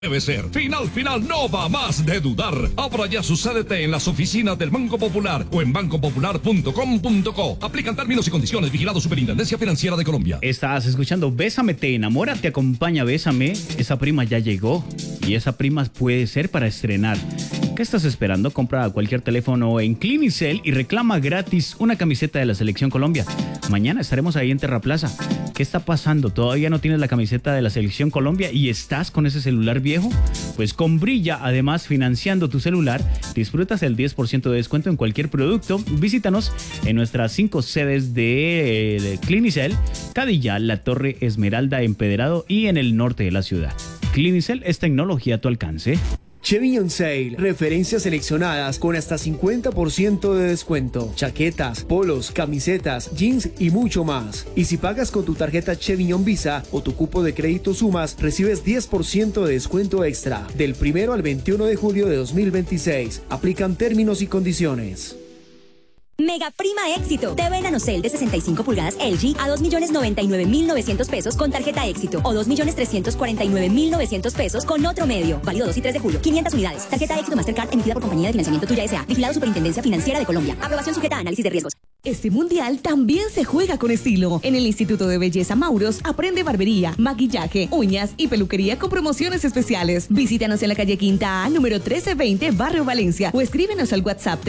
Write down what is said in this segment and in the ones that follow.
Debe ser. Final, no va más de dudar. Abra ya su CDT en las oficinas del Banco Popular o en bancopopular.com.co. Aplican términos y condiciones. Vigilado Superintendencia Financiera de Colombia. Estás escuchando Bésame, te enamora, te acompaña Bésame. Esa prima ya llegó y esa prima puede ser para estrenar. ¿Qué estás esperando? Compra cualquier teléfono en Clinicel y reclama gratis una camiseta de la Selección Colombia. Mañana estaremos ahí en Terraplaza. ¿Qué está pasando? ¿Todavía no tienes la camiseta de la Selección Colombia y estás con ese celular viejo? Pues con Brilla, además financiando tu celular, disfrutas el 10% de descuento en cualquier producto. Visítanos en nuestras 5 sedes de Clinicel, Cadilla, La Torre, Esmeralda, Empedrado y en el norte de la ciudad. Clinicel es tecnología a tu alcance. Chevy on Sale, referencias seleccionadas con hasta 50% de descuento, chaquetas, polos, camisetas, jeans y mucho más. Y si pagas con tu tarjeta Chevy on Visa o tu cupo de crédito Sumas, recibes 10% de descuento extra. Del 1 al 21 de julio de 2026. Aplican términos y condiciones. Mega Prima Éxito. TV en Nanocell de 65 pulgadas LG a 2.099.900 pesos con tarjeta Éxito o 2.349.900 pesos con otro medio. Válido 2 y 3 de julio. 500 unidades. Tarjeta Éxito Mastercard emitida por Compañía de Financiamiento Tuya S.A. Vigilado Superintendencia Financiera de Colombia. Aprobación sujeta a análisis de riesgos. Este mundial también se juega con estilo. En el Instituto de Belleza Mauros aprende barbería, maquillaje, uñas y peluquería con promociones especiales. Visítanos en la calle Quinta A, número 1320, Barrio Valencia, o escríbenos al WhatsApp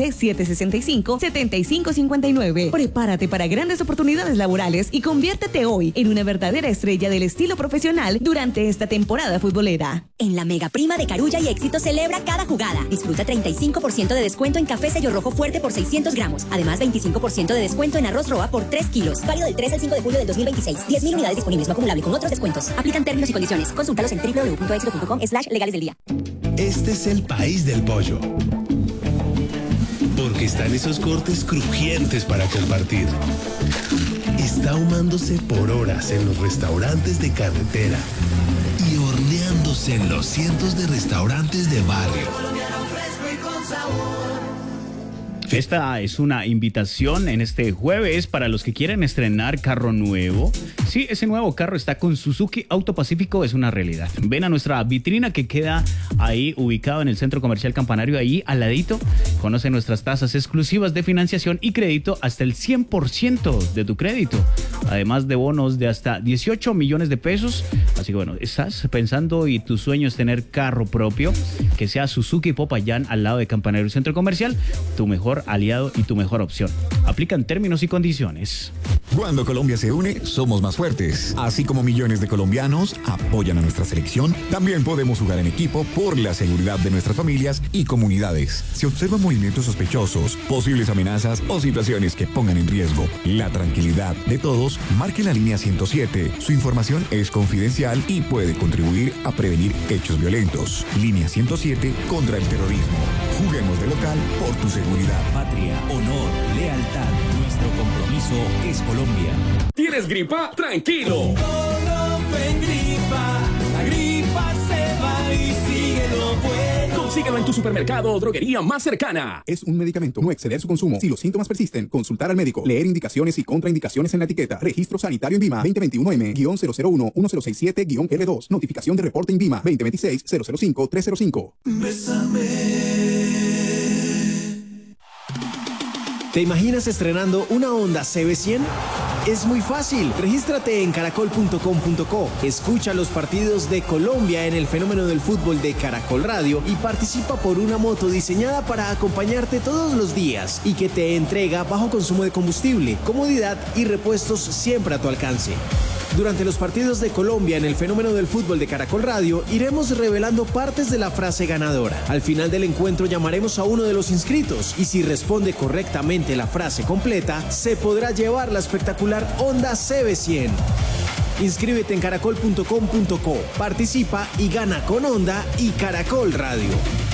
313-765-7559. Prepárate para grandes oportunidades laborales y conviértete hoy en una verdadera estrella del estilo profesional durante esta temporada futbolera. En la Mega Prima de Carulla y Éxito celebra cada jugada. Disfruta 35% de descuento en café Sello Rojo Fuerte por 600 gramos. Además, 25% de descuento en arroz Roa por 3 kilos. Válido del 3 al 5 de julio del 2026. 10.000 unidades disponibles, no acumulable con otros descuentos. Aplican términos y condiciones. Consúltalos en www.éxito.com/legales del día. Este es el país del pollo. Porque están esos cortes crujientes para compartir. Está ahumándose por horas en los restaurantes de carretera y horneándose en los cientos de restaurantes de barrio. Esta es una invitación en este jueves para los que quieren estrenar carro nuevo. Sí, ese nuevo carro está con Suzuki Auto Pacífico, es una realidad. Ven a nuestra vitrina que queda ahí ubicado en el Centro Comercial Campanario, ahí al ladito. Conoce nuestras tasas exclusivas de financiación y crédito hasta el 100% de tu crédito. Además de bonos de hasta 18 millones de pesos. Así que bueno, estás pensando y tu sueño es tener carro propio, que sea Suzuki Popayán al lado de Campanario Centro Comercial, tu mejor aliado y tu mejor opción. Aplican términos y condiciones. Cuando Colombia se une, somos más fuertes. Así como millones de colombianos apoyan a nuestra selección, también podemos jugar en equipo por la seguridad de nuestras familias y comunidades. Si observan movimientos sospechosos, posibles amenazas o situaciones que pongan en riesgo la tranquilidad de todos, marque la línea 107. Su información es confidencial y puede contribuir a prevenir hechos violentos. Línea 107 contra el terrorismo. Juguemos de local por tu seguridad. Patria, honor, lealtad. Nuestro compromiso es Colombia. ¿Tienes gripa? ¡Tranquilo! La gripa se va y sigue lo bueno. Consíguelo en tu supermercado o droguería más cercana. Es un medicamento, no exceder su consumo. Si los síntomas persisten, consultar al médico. Leer indicaciones y contraindicaciones en la etiqueta. Registro sanitario INVIMA 2021-M-001-106-7-R2. Notificación de reporte INVIMA 2026-005-305. Bésame. ¿Te imaginas estrenando una Honda CB100? Es muy fácil. Regístrate en caracol.com.co. Escucha los partidos de Colombia en el fenómeno del fútbol de Caracol Radio y participa por una moto diseñada para acompañarte todos los días y que te entrega bajo consumo de combustible, comodidad y repuestos siempre a tu alcance. Durante los partidos de Colombia en el fenómeno del fútbol de Caracol Radio, iremos revelando partes de la frase ganadora. Al final del encuentro llamaremos a uno de los inscritos y si responde correctamente la frase completa, se podrá llevar la espectacular Honda CB100. Inscríbete en caracol.com.co, participa y gana con Honda y Caracol Radio.